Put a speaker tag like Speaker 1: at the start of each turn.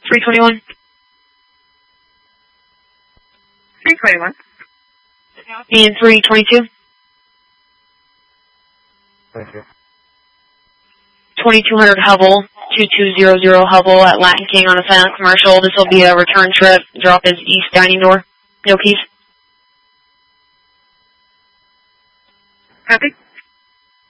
Speaker 1: 321.
Speaker 2: 321.
Speaker 1: And 322.
Speaker 3: Thank you.
Speaker 1: 2200 Hubble, 2200 Hubble at Latin King on a silent commercial. This will be a return trip. Drop is east dining door. No keys.
Speaker 2: Copy.